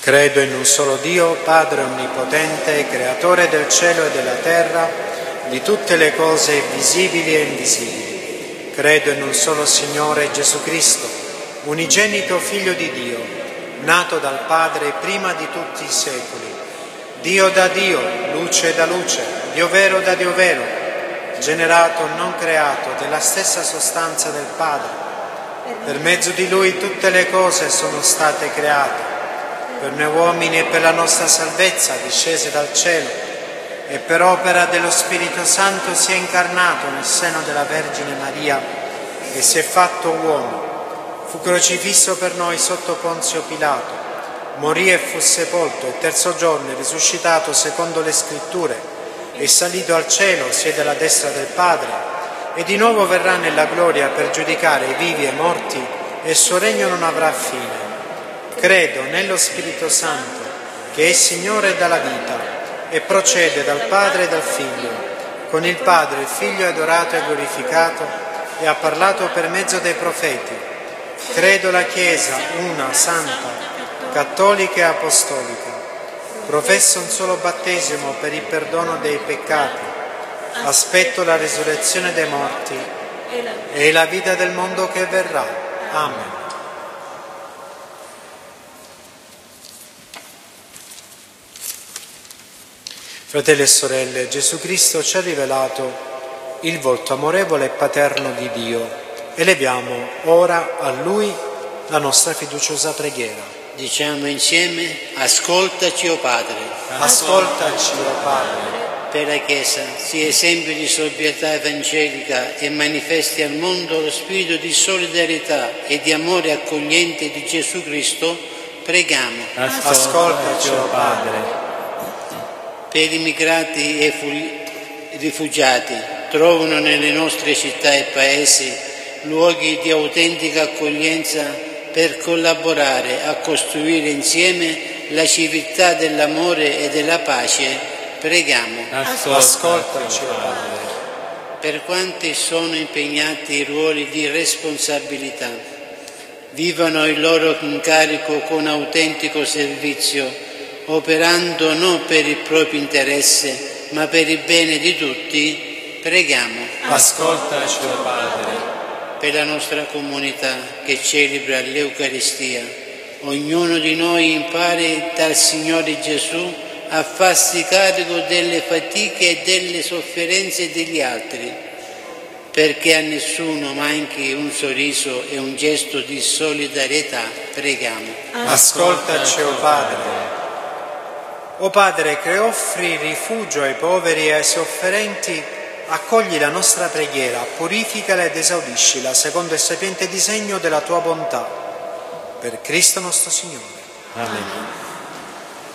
Credo in un solo Dio, Padre Onnipotente, Creatore del cielo e della terra, di tutte le cose visibili e invisibili. Credo in un solo Signore Gesù Cristo, unigenito Figlio di Dio, nato dal Padre prima di tutti i secoli, Dio da Dio, luce da luce, Dio vero da Dio vero, generato, non creato, della stessa sostanza del Padre. Per mezzo di Lui tutte le cose sono state create, per noi uomini e per la nostra salvezza, discese dal cielo, e per opera dello Spirito Santo si è incarnato nel seno della Vergine Maria e si è fatto uomo. Fu crocifisso per noi sotto Ponzio Pilato, morì e fu sepolto, e terzo giorno è risuscitato secondo le Scritture, è salito al cielo, siede alla destra del Padre, e di nuovo verrà nella gloria per giudicare i vivi e i morti, e il suo regno non avrà fine. Credo nello Spirito Santo, che è Signore dalla vita, e procede dal Padre e dal Figlio. Con il Padre il Figlio è adorato e glorificato, e ha parlato per mezzo dei profeti. Credo la Chiesa, una, santa, cattolica e apostolica. Professo un solo battesimo per il perdono dei peccati. Aspetto la risurrezione dei morti e la vita del mondo che verrà. Amen. Fratelli e sorelle, Gesù Cristo ci ha rivelato il volto amorevole e paterno di Dio. Eleviamo ora a Lui la nostra fiduciosa preghiera. Diciamo insieme: ascoltaci, o Padre. Ascoltaci, o Padre. Per la Chiesa, sia esempio di sobrietà evangelica e manifesti al mondo lo spirito di solidarietà e di amore accogliente di Gesù Cristo, preghiamo. Ascoltaci, o Padre. Per i immigrati e rifugiati, trovano nelle nostre città e paesi luoghi di autentica accoglienza per collaborare a costruire insieme la civiltà dell'amore e della pace, preghiamo. Ascoltaci, o Padre. Per quanti sono impegnati in ruoli di responsabilità, vivono il loro incarico con autentico servizio, operando non per il proprio interesse, ma per il bene di tutti, preghiamo. Ascoltaci, o Padre. Per la nostra comunità che celebra l'Eucaristia, ognuno di noi impari dal Signore Gesù a farsi carico delle fatiche e delle sofferenze degli altri, perché a nessuno manchi un sorriso e un gesto di solidarietà, preghiamo. Ascoltaci, o Padre. O Padre, che offri rifugio ai poveri e ai sofferenti, accogli la nostra preghiera, purificala ed esaudiscila secondo il sapiente disegno della tua bontà. Per Cristo nostro Signore. Amen.